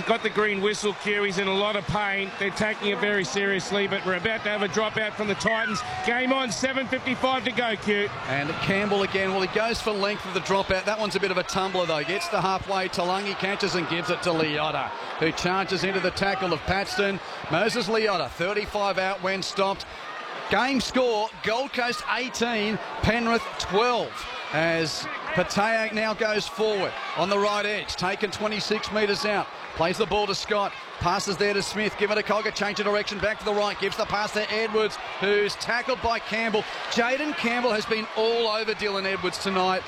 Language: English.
got the green whistle, Q. He's in a lot of pain. They're taking it very seriously, but we're about to have a dropout from the Titans. Game on, 7:55 to go, Q. And Campbell again. Well, he goes for length of the dropout. That one's a bit of a tumbler, though. Gets to halfway. Talangi catches and gives it to Liotta, who charges into the tackle of Paxton. Moses Liotta, 35 out when stopped. Game score, Gold Coast 18, Penrith 12. As Petaia now goes forward on the right edge, taken 26 metres out. Plays the ball to Scott. Passes there to Smith. Give it to Cogger. Change of direction. Back to the right. Gives the pass to Edwards, who's tackled by Campbell. Jaden Campbell has been all over Dylan Edwards tonight.